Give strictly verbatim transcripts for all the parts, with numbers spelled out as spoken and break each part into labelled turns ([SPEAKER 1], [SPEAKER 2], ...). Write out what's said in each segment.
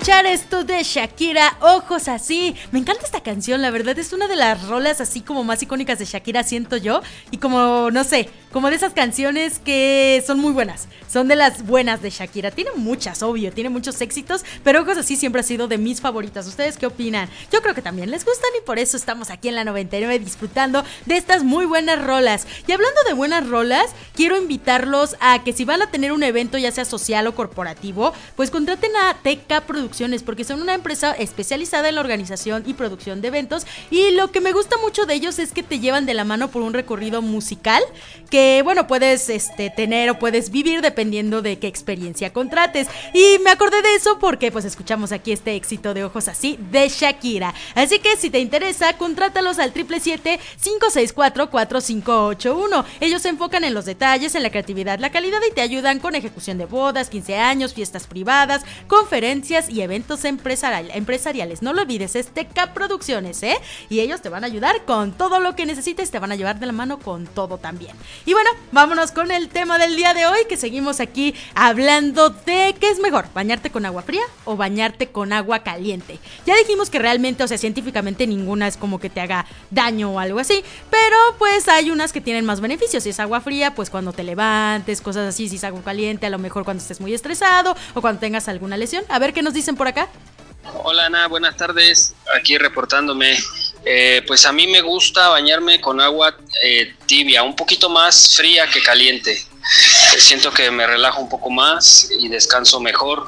[SPEAKER 1] escuchar esto de Shakira, Ojos Así. Me encanta esta canción, la verdad es una de las rolas así como más icónicas de Shakira, siento yo. Y como, no sé, como de esas canciones que son muy buenas. Son de las buenas de Shakira. Tiene muchas, obvio, tiene muchos éxitos, pero Ojos Así siempre ha sido de mis favoritas. ¿Ustedes qué opinan? Yo creo que también les gustan y por eso estamos aquí en la noventa y nueve disfrutando de estas muy buenas rolas. Y hablando de buenas rolas, quiero invitarlos a que si van a tener un evento, ya sea social o corporativo, pues contraten a T K Producciones, porque son una empresa especializada en la organización y producción de eventos, y lo que me gusta mucho de ellos es que te llevan de la mano por un recorrido musical que, bueno, puedes este, tener o puedes vivir dependiendo de qué experiencia contrates. Y me acordé de eso porque pues escuchamos aquí este éxito de Ojos Así de Shakira. Así que si te interesa, contrátalos al siete siete siete, cinco seis cuatro, cuatro cinco ocho uno. Ellos se enfocan en los detalles, en la creatividad, la calidad y te ayudan con ejecución de bodas, quince años, fiestas privadas, conferencias y eventos empresarial, empresariales. No lo olvides, es T K Producciones, ¿eh? Y ellos te van a ayudar con todo lo que necesites, te van a llevar de la mano con todo también. Y bueno, vámonos con el tema del día de hoy, que seguimos aquí hablando de qué es mejor, bañarte con agua fría o bañarte con agua caliente. Ya dijimos que realmente, o sea, científicamente ninguna es como que te haga daño o algo así, pero pues hay unas que tienen más beneficios. Si es agua fría, pues cuando te levantes, cosas así. Si es agua caliente, a lo mejor cuando estés muy estresado o cuando tengas alguna lesión. A ver qué nos dicen por acá.
[SPEAKER 2] Hola Ana, buenas tardes, aquí reportándome. Eh, pues a mí me gusta bañarme con agua eh, tibia, un poquito más fría que caliente. Eh, siento que me relajo un poco más y descanso mejor.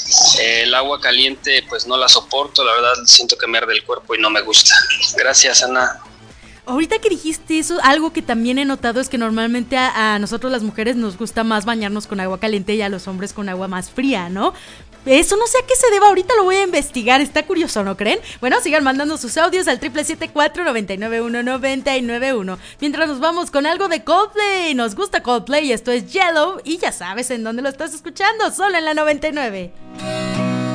[SPEAKER 2] Eh, el agua caliente pues no la soporto, la verdad siento que me arde el cuerpo y no me gusta. Gracias, Ana.
[SPEAKER 1] Ahorita que dijiste eso, algo que también he notado es que normalmente a, a nosotros las mujeres nos gusta más bañarnos con agua caliente y a los hombres con agua más fría, ¿no? Eso no sé a qué se deba, ahorita lo voy a investigar, está curioso, ¿no creen? Bueno, sigan mandando sus audios al siete siete siete, cuatro nueve nueve uno, nueve nueve uno. Mientras nos vamos con algo de Coldplay, nos gusta Coldplay, esto es Yellow y ya sabes en dónde lo estás escuchando, solo en la noventa y nueve.